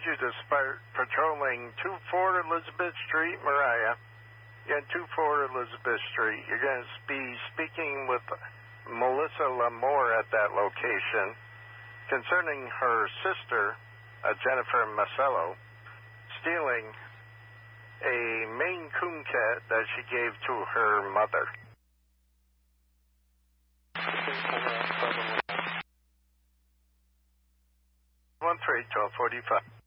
you to start patrolling 24 Elizabeth Street, Mariah. Yeah, 24 Elizabeth Street. You're going to be speaking with Melissa Lamore at that location concerning her sister, Jennifer Masello, stealing a Maine Coon cat that she gave to her mother. 13-1245.